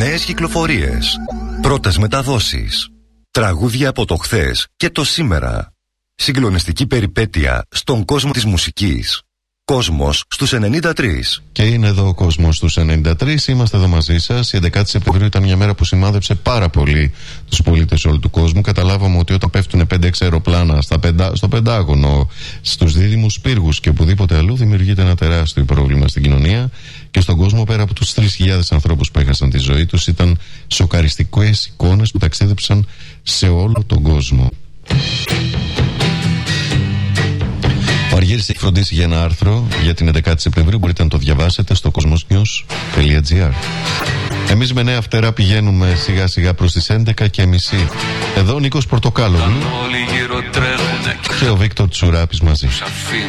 Νέες κυκλοφορίες, πρώτες μεταδόσεις, τραγούδια από το χθες και το σήμερα. Συγκλονιστική περιπέτεια στον κόσμο της μουσικής. Κόσμος στους 93. Και είναι εδώ ο Κόσμος στους 93. Είμαστε εδώ μαζί σας. Η 11η Σεπτεμβρίου ήταν μια μέρα που σημάδεψε πάρα πολύ τους πολίτες όλου του κόσμου. Καταλάβαμε ότι όταν πέφτουν 5-6 αεροπλάνα στο Πεντάγωνο, στους δίδυμους πύργους και οπουδήποτε αλλού, δημιουργείται ένα τεράστιο πρόβλημα στην κοινωνία και στον κόσμο. Πέρα από τους 3.000 ανθρώπους που έχασαν τη ζωή τους, ήταν σοκαριστικές εικόνες που ταξίδεψαν σε όλο τον κόσμο. Ο Αργύρης έχει φροντίσει για ένα άρθρο για την 11η Σεπτεμβρίου. Μπορείτε να το διαβάσετε στο cosmosnews.gr. Εμείς με νέα φτερά πηγαίνουμε σιγά σιγά προς τις 11:30. Εδώ ο Νίκος Πορτοκάλογλου και ο Βίκτορ Τσουράπης μαζί.